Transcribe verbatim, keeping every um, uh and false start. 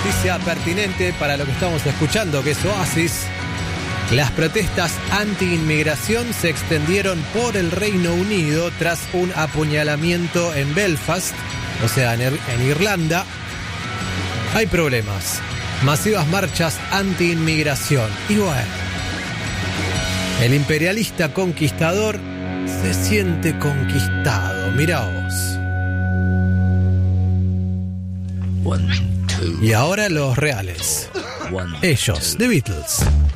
noticia pertinente para lo que estamos escuchando, que es Oasis. Las protestas anti-inmigración se extendieron por el Reino Unido tras un apuñalamiento en Belfast, o sea, en, en Irlanda. Hay problemas. Masivas marchas anti-inmigración. Y bueno, el imperialista conquistador se siente conquistado. Mirá vos. One, two, Y ahora los reales. one, Ellos, two. The Beatles.